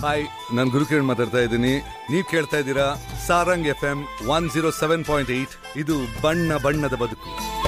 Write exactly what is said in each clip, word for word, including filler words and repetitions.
Hi, ನಾನು ಗುರುಕಿರಣ್ ಮಾತಾಡ್ತಾ ಇದ್ದೀನಿ. ನೀವು ಕೇಳ್ತಾ ಇದ್ದೀರಾ Sarang F M one zero seven point eight. ಇದು ಬಣ್ಣ ಬಣ್ಣದ ಬದುಕು.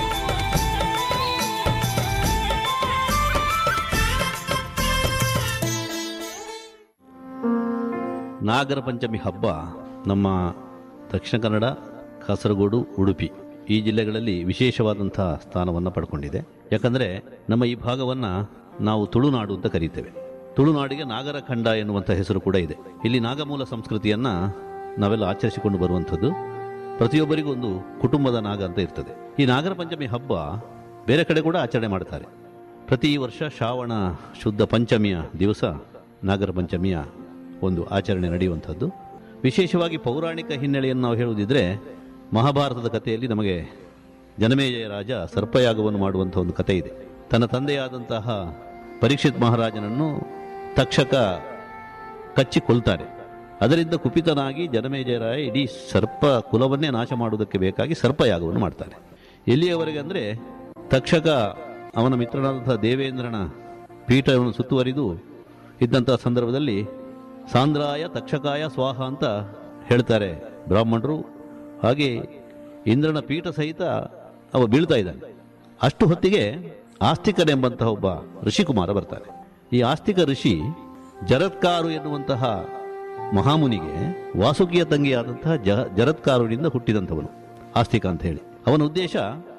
ನಾಗರ ಪಂಚಮಿ ಹಬ್ಬ ನಮ್ಮ ದಕ್ಷಿಣ ಕನ್ನಡ, ಕಾಸರಗೋಡು, ಉಡುಪಿ ಈ ಜಿಲ್ಲೆಗಳಲ್ಲಿ ವಿಶೇಷವಾದಂಥ ಸ್ಥಾನವನ್ನು ಪಡ್ಕೊಂಡಿದೆ. ಯಾಕಂದರೆ ನಮ್ಮ ಈ ಭಾಗವನ್ನು ನಾವು ತುಳುನಾಡು ಅಂತ ಕರೀತೇವೆ. ತುಳುನಾಡಿಗೆ ನಾಗರ ಖಂಡ ಎನ್ನುವಂಥ ಹೆಸರು ಕೂಡ ಇದೆ. ಇಲ್ಲಿ ನಾಗಮೂಲ ಸಂಸ್ಕೃತಿಯನ್ನು ನಾವೆಲ್ಲ ಆಚರಿಸಿಕೊಂಡು ಬರುವಂಥದ್ದು. ಪ್ರತಿಯೊಬ್ಬರಿಗೂ ಒಂದು ಕುಟುಂಬದ ನಾಗ ಅಂತ ಇರ್ತದೆ. ಈ ನಾಗರ ಪಂಚಮಿ ಹಬ್ಬ ಬೇರೆ ಕಡೆ ಕೂಡ ಆಚರಣೆ ಮಾಡ್ತಾರೆ. ಪ್ರತಿ ವರ್ಷ ಶ್ರಾವಣ ಶುದ್ಧ ಪಂಚಮಿಯ ದಿವಸ ನಾಗರ ಪಂಚಮಿಯ ಒಂದು ಆಚರಣೆ ನಡೆಯುವಂಥದ್ದು. ವಿಶೇಷವಾಗಿ ಪೌರಾಣಿಕ ಹಿನ್ನೆಲೆಯನ್ನು ನಾವು ಹೇಳುವುದಿದ್ರೆ, ಮಹಾಭಾರತದ ಕಥೆಯಲ್ಲಿ ನಮಗೆ ಜನಮೇಜಯ ರಾಜ ಸರ್ಪಯಾಗವನ್ನು ಮಾಡುವಂಥ ಒಂದು ಕಥೆ ಇದೆ. ತನ್ನ ತಂದೆಯಾದಂತಹ ಪರೀಕ್ಷಿತ್ ಮಹಾರಾಜನನ್ನು ತಕ್ಷಕ ಕಚ್ಚಿ ಕೊಲ್ತಾರೆ. ಅದರಿಂದ ಕುಪಿತನಾಗಿ ಜನಮೇಜಯರಾಯ ಇಡೀ ಸರ್ಪ ಕುಲವನ್ನೇ ನಾಶ ಮಾಡುವುದಕ್ಕೆ ಬೇಕಾಗಿ ಸರ್ಪಯಾಗವನ್ನು ಮಾಡ್ತಾರೆ. ಎಲ್ಲಿಯವರೆಗೆ ಅಂದರೆ, ತಕ್ಷಕ ಅವನ ಮಿತ್ರನಾದಂತಹ ದೇವೇಂದ್ರನ ಪೀಠವನ್ನು ಸುತ್ತುವರಿದು ಇದ್ದಂಥ ಸಂದರ್ಭದಲ್ಲಿ ಸಾಂದ್ರಾಯ ತಕ್ಷಕಾಯ ಸ್ವಾಹ ಅಂತ ಹೇಳ್ತಾರೆ ಬ್ರಾಹ್ಮಣರು. ಹಾಗೆ ಇಂದ್ರನ ಪೀಠ ಸಹಿತ ಅವ ಬೀಳ್ತಾ ಇದ್ದಾನೆ. ಅಷ್ಟು ಹೊತ್ತಿಗೆ ಆಸ್ತಿಕನೆಂಬಂತಹ ಒಬ್ಬ ಋಷಿಕುಮಾರ ಬರ್ತಾನೆ. ಈ ಆಸ್ತಿಕ ಋಷಿ ಜರತ್ಕಾರು ಎನ್ನುವಂತಹ ಮಹಾಮುನಿಗೆ ವಾಸುಕಿಯ ತಂಗಿಯಾದಂತಹ ಜ ಜರತ್ಕಾರುನಿಂದ ಹುಟ್ಟಿದಂಥವನು ಆಸ್ತಿಕ ಅಂತ ಹೇಳಿ. ಅವನ ಉದ್ದೇಶ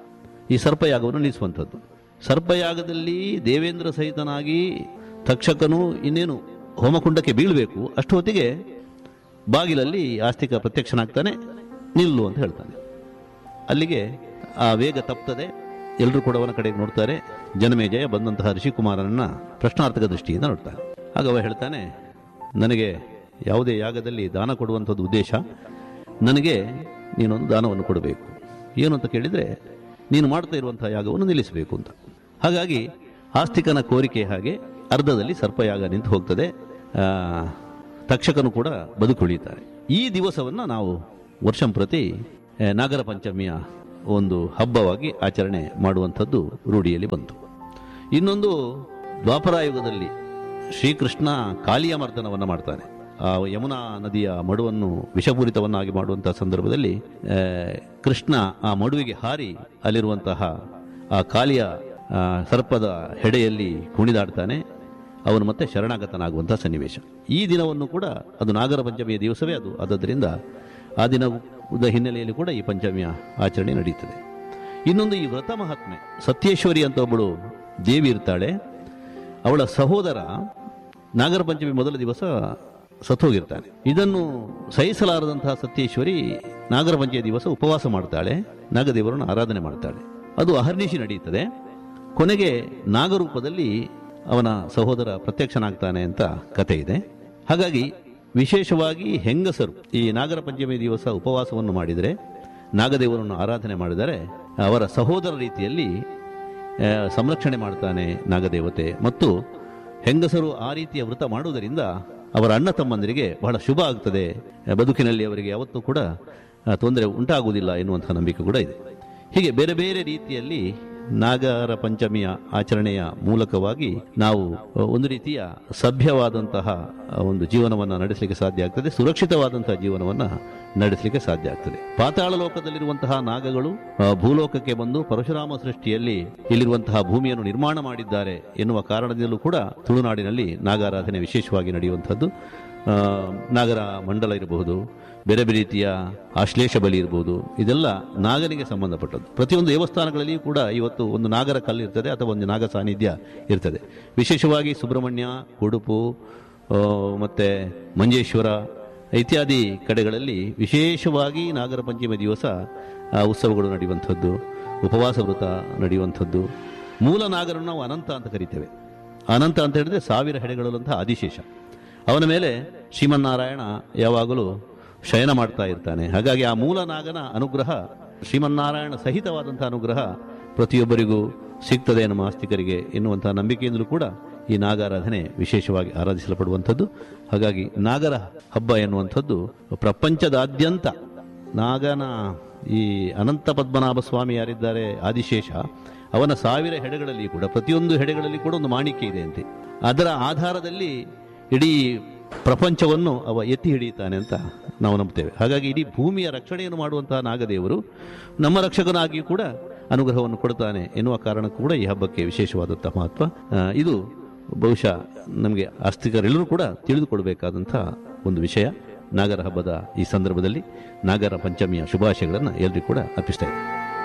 ಈ ಸರ್ಪಯಾಗವನ್ನು ನಿಲ್ಲಿಸುವಂಥದ್ದು. ಸರ್ಪಯಾಗದಲ್ಲಿ ದೇವೇಂದ್ರ ಸಹಿತನಾಗಿ ತಕ್ಷಕನು ಇನ್ನೇನು ಹೋಮಕುಂಡಕ್ಕೆ ಬೀಳಬೇಕು. ಅಷ್ಟು ಹೊತ್ತಿಗೆ ಬಾಗಿಲಲ್ಲಿ ಆಸ್ತಿಕ ಪ್ರತ್ಯಕ್ಷನಾಗ್ತಾನೆ. ನಿಲ್ಲು ಅಂತ ಹೇಳ್ತಾನೆ. ಅಲ್ಲಿಗೆ ಆ ವೇಗ ತಪ್ತದೆ. ಎಲ್ಲರೂ ಕೂಡ ಅವನ ಕಡೆಗೆ ನೋಡ್ತಾರೆ. ಜನಮೇಜಯ ಬಂದಂತಹ ಋಷಿಕುಮಾರನನ್ನ ಪ್ರಶ್ನಾರ್ಥಕ ದೃಷ್ಟಿಯಿಂದ ನೋಡ್ತಾನೆ. ಆಗ ಅವ ಹೇಳ್ತಾನೆ, ನನಗೆ ಯಾವುದೇ ಯಾಗದಲ್ಲಿ ದಾನ ಕೊಡುವಂಥದ್ದು ಉದ್ದೇಶ. ನನಗೆ ನೀನೊಂದು ದಾನವನ್ನು ಕೊಡಬೇಕು. ಏನು ಅಂತ ಕೇಳಿದರೆ, ನೀನು ಮಾಡ್ತಾ ಇರುವಂತಹ ಯಾಗವನ್ನು ನಿಲ್ಲಿಸಬೇಕು ಅಂತ. ಹಾಗಾಗಿ ಆಸ್ತಿಕನ ಕೋರಿಕೆ ಹಾಗೆ ಅರ್ಧದಲ್ಲಿ ಸರ್ಪಯಾಗ ನಿಂತು ಹೋಗ್ತದೆ. ತಕ್ಷಕನು ಕೂಡ ಬದುಕುಳಿಯುತ್ತಾರೆ. ಈ ದಿವಸವನ್ನು ನಾವು ವರ್ಷಂಪ್ರತಿ ನಾಗರ ಪಂಚಮಿಯ ಒಂದು ಹಬ್ಬವಾಗಿ ಆಚರಣೆ ಮಾಡುವಂಥದ್ದು ರೂಢಿಯಲ್ಲಿ ಬಂತು. ಇನ್ನೊಂದು, ದ್ವಾಪರಾಯುಗದಲ್ಲಿ ಶ್ರೀಕೃಷ್ಣ ಕಾಲಿಯ ಮರ್ದನವನ್ನು ಮಾಡ್ತಾನೆ. ಆ ಯಮುನಾ ನದಿಯ ಮಡುವನ್ನು ವಿಷಪೂರಿತವನ್ನಾಗಿ ಮಾಡುವಂತಹ ಸಂದರ್ಭದಲ್ಲಿ ಕೃಷ್ಣ ಆ ಮಡುವಿಗೆ ಹಾರಿ ಅಲ್ಲಿರುವಂತಹ ಆ ಕಾಲಿಯ ಸರ್ಪದ ಹೆಡೆಯಲ್ಲಿ ಕುಣಿದಾಡ್ತಾನೆ. ಅವನು ಮತ್ತೆ ಶರಣಾಗತನಾಗುವಂತಹ ಸನ್ನಿವೇಶ. ಈ ದಿನವನ್ನು ಕೂಡ ಅದು ನಾಗರ ಪಂಚಮಿಯ ದಿವಸವೇ ಅದು. ಆದ್ದರಿಂದ ಆ ದಿನದ ಹಿನ್ನೆಲೆಯಲ್ಲಿ ಕೂಡ ಈ ಪಂಚಮಿಯ ಆಚರಣೆ ನಡೆಯುತ್ತದೆ. ಇನ್ನೊಂದು, ಈ ವ್ರತ ಮಹಾತ್ಮೆ. ಸತ್ಯೇಶ್ವರಿ ಅಂತ ಒಬ್ಬಳು ದೇವಿ ಇರ್ತಾಳೆ. ಅವಳ ಸಹೋದರ ನಾಗರ ಪಂಚಮಿ ಮೊದಲ ದಿವಸ ಸತ್ತೋಗಿರ್ತಾನೆ. ಇದನ್ನು ಸಹಿಸಲಾರದಂತಹ ಸತ್ಯೇಶ್ವರಿ ನಾಗರ ಪಂಚಮಿಯ ದಿವಸ ಉಪವಾಸ ಮಾಡ್ತಾಳೆ. ನಾಗದೇವರನ್ನು ಆರಾಧನೆ ಮಾಡ್ತಾಳೆ. ಅದು ಅಹರ್ನಿಶಿ ನಡೆಯುತ್ತದೆ. ಕೊನೆಗೆ ನಾಗರೂಪದಲ್ಲಿ ಅವನ ಸಹೋದರ ಪ್ರತ್ಯಕ್ಷನಾಗ್ತಾನೆ ಅಂತ ಕಥೆ ಇದೆ. ಹಾಗಾಗಿ ವಿಶೇಷವಾಗಿ ಹೆಂಗಸರು ಈ ನಾಗರ ಪಂಚಮಿ ದಿವಸ ಉಪವಾಸವನ್ನು ಮಾಡಿದರೆ, ನಾಗದೇವರನ್ನು ಆರಾಧನೆ ಮಾಡಿದರೆ, ಅವರ ಸಹೋದರ ರೀತಿಯಲ್ಲಿ ಸಂರಕ್ಷಣೆ ಮಾಡ್ತಾನೆ ನಾಗದೇವತೆ. ಮತ್ತು ಹೆಂಗಸರು ಆ ರೀತಿಯ ವ್ರತ ಮಾಡುವುದರಿಂದ ಅವರ ಅಣ್ಣ ತಮ್ಮಂದರಿಗೆ ಬಹಳ ಶುಭ ಆಗ್ತದೆ. ಬದುಕಿನಲ್ಲಿ ಅವರಿಗೆ ಯಾವತ್ತೂ ಕೂಡ ತೊಂದರೆ ಉಂಟಾಗುವುದಿಲ್ಲ ಎನ್ನುವಂಥ ನಂಬಿಕೆ ಕೂಡ ಇದೆ. ಹೀಗೆ ಬೇರೆ ಬೇರೆ ರೀತಿಯಲ್ಲಿ ನಾಗರ ಪಂಚಮಿಯ ಆಚರಣೆಯ ಮೂಲಕವಾಗಿ ನಾವು ಒಂದು ರೀತಿಯ ಸಭ್ಯವಾದಂತಹ ಒಂದು ಜೀವನವನ್ನು ನಡೆಸಲಿಕ್ಕೆ ಸಾಧ್ಯ ಆಗ್ತದೆ. ಸುರಕ್ಷಿತವಾದಂತಹ ಜೀವನವನ್ನು ನಡೆಸಲಿಕ್ಕೆ ಸಾಧ್ಯ ಆಗ್ತದೆ. ಪಾತಾಳ ಲೋಕದಲ್ಲಿರುವಂತಹ ನಾಗಗಳು ಭೂಲೋಕಕ್ಕೆ ಬಂದು ಪರಶುರಾಮ ಸೃಷ್ಟಿಯಲ್ಲಿ ಇಲ್ಲಿರುವಂತಹ ಭೂಮಿಯನ್ನು ನಿರ್ಮಾಣ ಮಾಡಿದ್ದಾರೆ ಎನ್ನುವ ಕಾರಣದಿಂದಲೂ ಕೂಡ ತುಳುನಾಡಿನಲ್ಲಿ ನಾಗಾರಾಧನೆ ವಿಶೇಷವಾಗಿ ನಡೆಯುವಂಥದ್ದು. ನಾಗರ ಮಂಡಲ ಇರಬಹುದು, ಬೇರೆ ಬೇರೆ ರೀತಿಯ ಆಶ್ಲೇಷ ಬಲಿ ಇರಬಹುದು, ಇದೆಲ್ಲ ನಾಗನಿಗೆ ಸಂಬಂಧಪಟ್ಟದ್ದು. ಪ್ರತಿಯೊಂದು ದೇವಸ್ಥಾನಗಳಲ್ಲಿಯೂ ಕೂಡ ಇವತ್ತು ಒಂದು ನಾಗರ ಕಲ್ಲು ಇರ್ತದೆ ಅಥವಾ ಒಂದು ನಾಗ ಸಾನ್ನಿಧ್ಯ ಇರ್ತದೆ. ವಿಶೇಷವಾಗಿ ಸುಬ್ರಹ್ಮಣ್ಯ, ಉಡುಪು ಮತ್ತು ಮಂಜೇಶ್ವರ ಇತ್ಯಾದಿ ಕಡೆಗಳಲ್ಲಿ ವಿಶೇಷವಾಗಿ ನಾಗರ ಪಂಚಮಿ ದಿವಸ ಉತ್ಸವಗಳು ನಡೆಯುವಂಥದ್ದು, ಉಪವಾಸ ವ್ರತ ನಡೆಯುವಂಥದ್ದು. ಮೂಲ ನಾಗರನ್ನು ನಾವು ಅನಂತ ಅಂತ ಕರಿತೇವೆ. ಅನಂತ ಅಂತ ಹೇಳಿದ್ರೆ ಸಾವಿರ ಹೆಡೆಗಳಂತಹ ಆದಿಶೇಷ. ಅವನ ಮೇಲೆ ಶ್ರೀಮನ್ನಾರಾಯಣ ಯಾವಾಗಲೂ ಶಯನ ಮಾಡ್ತಾ ಇರ್ತಾನೆ. ಹಾಗಾಗಿ ಆ ಮೂಲ ನಾಗನ ಅನುಗ್ರಹ, ಶ್ರೀಮನ್ನಾರಾಯಣ ಸಹಿತವಾದಂಥ ಅನುಗ್ರಹ ಪ್ರತಿಯೊಬ್ಬರಿಗೂ ಸಿಗ್ತದೆ ನಮ್ಮ ಆಸ್ತಿಕರಿಗೆ ಎನ್ನುವಂತಹ ನಂಬಿಕೆಯಿಂದಲೂ ಕೂಡ ಈ ನಾಗಾರಾಧನೆ ವಿಶೇಷವಾಗಿ ಆರಾಧಿಸಲ್ಪಡುವಂಥದ್ದು. ಹಾಗಾಗಿ ನಾಗರ ಹಬ್ಬ ಎನ್ನುವಂಥದ್ದು ಪ್ರಪಂಚದಾದ್ಯಂತ ನಾಗನ ಈ ಅನಂತ ಪದ್ಮನಾಭ ಸ್ವಾಮಿ ಯಾರಿದ್ದಾರೆ ಆದಿಶೇಷ, ಅವನ ಸಾವಿರ ಹೆಡೆಗಳಲ್ಲಿ ಕೂಡ ಪ್ರತಿಯೊಂದು ಹೆಡೆಗಳಲ್ಲಿ ಕೂಡ ಒಂದು ಮಾಣಿಕ್ಯ ಇದೆ ಅಂತೆ. ಅದರ ಆಧಾರದಲ್ಲಿ ಇಡೀ ಪ್ರಪಂಚವನ್ನು ಅವ ಎತ್ತಿ ಹಿಡಿಯುತ್ತಾನೆ ಅಂತ ನಾವು ನಂಬ್ತೇವೆ. ಹಾಗಾಗಿ ಇಡೀ ಭೂಮಿಯ ರಕ್ಷಣೆಯನ್ನು ಮಾಡುವಂತಹ ನಾಗದೇವರು ನಮ್ಮ ರಕ್ಷಕನಾಗಿಯೂ ಕೂಡ ಅನುಗ್ರಹವನ್ನು ಕೊಡ್ತಾನೆ ಎನ್ನುವ ಕಾರಣಕ್ಕೂ ಕೂಡ ಈ ಹಬ್ಬಕ್ಕೆ ವಿಶೇಷವಾದಂಥ ಮಹತ್ವ. ಆ, ಇದು ಬಹುಶಃ ನಮಗೆ ಆಸ್ತಿಕರೆಲ್ಲರೂ ಕೂಡ ತಿಳಿದುಕೊಳ್ಬೇಕಾದಂಥ ಒಂದು ವಿಷಯ. ನಾಗರ ಹಬ್ಬದ ಈ ಸಂದರ್ಭದಲ್ಲಿ ನಾಗರ ಪಂಚಮಿಯ ಶುಭಾಶಯಗಳನ್ನು ಎಲ್ಲರಿಗೂ ಕೂಡ ಅರ್ಪಿಸ್ತಾ ಇದ್ದೀನಿ.